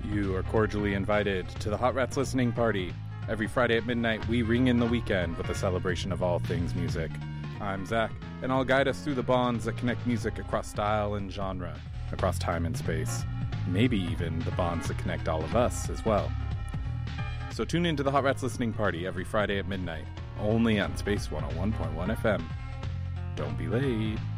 You are cordially invited to the Hot Rats Listening Party. Every Friday at midnight, we ring in the weekend with a celebration of all things music. I'm Zach, and I'll guide us through the bonds that connect music across style and genre, across time and space. Maybe even the bonds that connect all of us as well. So tune in to the Hot Rats Listening Party every Friday at midnight, only on Space 101.1 FM. Don't be late.